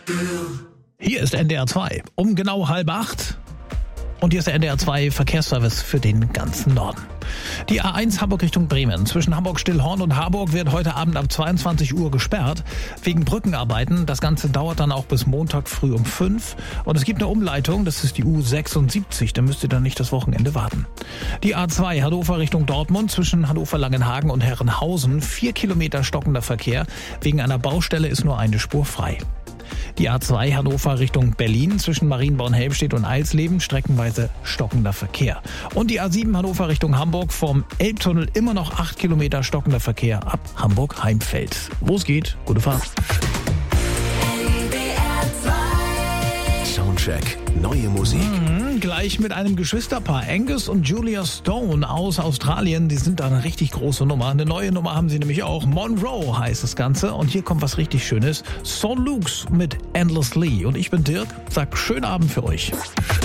Hier ist NDR 2 um genau 7:30. Und hier ist der NDR 2 Verkehrsservice für den ganzen Norden. Die A1 Hamburg Richtung Bremen zwischen Hamburg-Stillhorn und Harburg wird heute Abend ab 22 Uhr gesperrt wegen Brückenarbeiten. Das Ganze dauert dann auch bis Montag früh um 5. Und es gibt eine Umleitung, das ist die U76, da müsst ihr dann nicht das Wochenende warten. Die A2 Hannover Richtung Dortmund zwischen Hannover-Langenhagen und Herrenhausen 4 Kilometer stockender Verkehr. Wegen einer Baustelle ist nur eine Spur frei. Die A2 Hannover Richtung Berlin zwischen Marienborn-Helmstedt und Eilsleben streckenweise stockender Verkehr. Und die A7 Hannover Richtung Hamburg vom Elbtunnel immer noch 8 Kilometer stockender Verkehr ab Hamburg-Heimfeld. Wo es geht, gute Fahrt. Soundcheck, neue Musik. Gleich mit einem Geschwisterpaar, Angus und Julia Stone aus Australien. Die sind da eine richtig große Nummer. Eine neue Nummer haben sie nämlich auch. Monroe heißt das Ganze. Und hier kommt was richtig Schönes. Saint Luke's mit Endlessly. Und ich bin Dirk. Sag schönen Abend für euch.